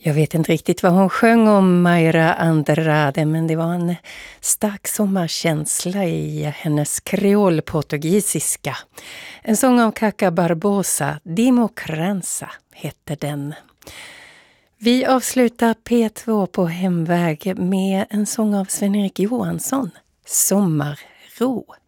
Jag vet inte riktigt vad hon sjöng om, Mayra Andrade, men det var en stark sommarkänsla i hennes kreolportugisiska. En sång av Kaka Barbosa, Dimokransa hette den. Vi avslutar P2 på hemväg med en sång av Sven-Erik Johansson, Sommarro.